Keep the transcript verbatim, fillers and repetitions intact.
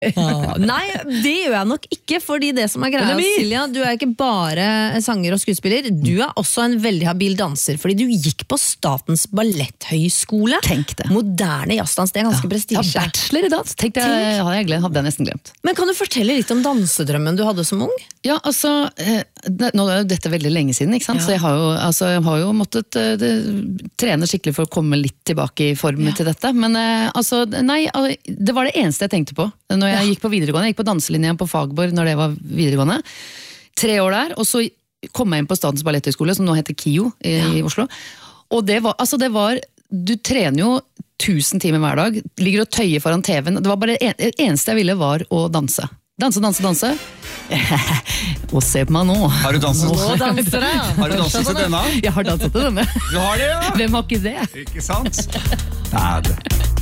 Ah, nei, det gjør jeg nok ikke, fordi det som er greia, Silja, du er ikke bare sanger og skuespiller, du er også en veldig habil danser, fordi du gikk på Statens Balletthøgskole. Tenk det. Moderne jazzdans, det er ganske ja. prestisje. Ja, bachelor i dans, Tenk det, Tenk. Hadde, jeg glemt, hadde jeg nesten glemt. Men kan du fortelle litt om dansedrømmen du hadde som ung? Ja, altså, nå er jo dette veldig lenge siden, ikke sant? Ja. Så jeg har jo, altså, jeg har jo måttet uh, det, trene skikkelig for å komme litt tilbake i form ja. til dette, men uh, altså, nei, det var det eneste jeg tenkte på når jeg ja. gikk på videregående. Jeg gikk på danselinjen på Fagborg når det var videregående. Tre år der, og så kom jeg inn på Statens Balletthøgskole, som nå heter KIO i, ja. i Oslo. Og det var, altså det var, du trener jo tusen timer hver dag, ligger og tøyer foran T V-en. Det var bare det eneste jeg ville var å danse. Danse, danse, danse. Og se på meg nå. Har du danset? Nå danser jeg. Har du danset til denne? Jeg har danset til denne. Du har det, ja? Hvem har ikke det? Ikke sant? Nei, det...